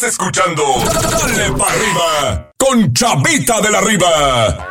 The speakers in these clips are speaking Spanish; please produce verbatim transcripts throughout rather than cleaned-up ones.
Escuchando Dale para arriba con Chavita de la Riva.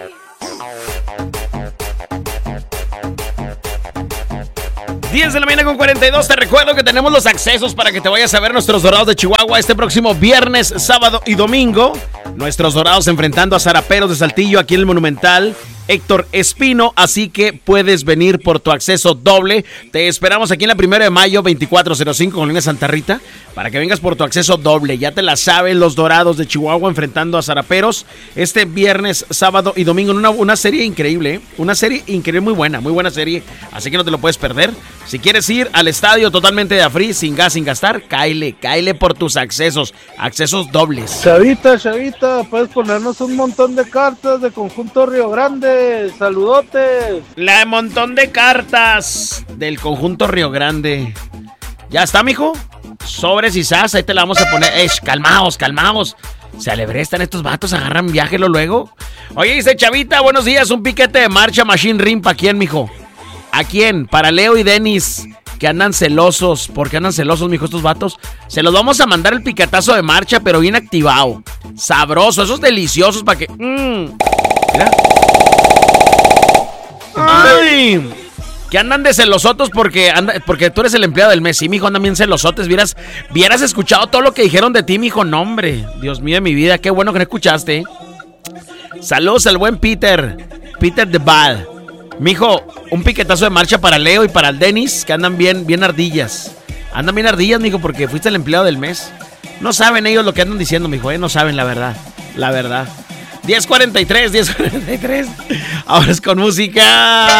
diez de la mañana con cuarenta y dos. Te recuerdo que tenemos los accesos para que te vayas a ver nuestros Dorados de Chihuahua este próximo viernes, sábado y domingo. Nuestros Dorados enfrentando a Zaraperos de Saltillo aquí en el Monumental Héctor Espino, así que puedes venir por tu acceso doble. Te esperamos aquí en la primera de mayo, veinticuatro cero cinco, Colonia Santa Rita, para que vengas por tu acceso doble. Ya te la saben los Dorados de Chihuahua enfrentando a Zaraperos este viernes, sábado y domingo en una, una serie increíble, ¿eh? Una serie increíble, muy buena, muy buena serie, así que no te lo puedes perder. Si quieres ir al estadio totalmente de free, sin gas, sin gastar, cáele, cáele por tus accesos, accesos dobles. Chavita, Chavita, puedes ponernos un montón de cartas de Conjunto Río Grande, saludotes. La montón de cartas del Conjunto Río Grande. ¿Ya está, mijo? Sobres y sas, ahí te la vamos a poner. Eh, calmaos, calmaos. Se alebrestan estos vatos, agarran viajelo luego. Oye, dice Chavita, buenos días, un piquete de marcha Machine Rim, ¿para quién, mijo? ¿A quién? Para Leo y Denis, que andan celosos. ¿Por qué andan celosos, mijo, estos vatos? Se los vamos a mandar el piquetazo de marcha, pero bien activado. Sabroso, esos deliciosos para que... Mmm. Mira. ¡Ay! Que andan de celosotos porque, anda, porque tú eres el empleado del mes. Sí, mijo, andan bien celosotes. Vieras, vieras escuchado todo lo que dijeron de ti, mijo. No, hombre. Dios mío de mi vida, qué bueno que no escuchaste, ¿eh? Saludos al buen Peter. Peter de Bal. Mijo, un piquetazo de marcha para Leo y para el Denis, que andan bien, bien ardillas. Andan bien ardillas, mijo, porque fuiste el empleado del mes. No saben ellos lo que andan diciendo, mijo, ¿eh? No saben la verdad. La verdad. diez cuarenta y tres, diez cuarenta y tres. Ahora es con música.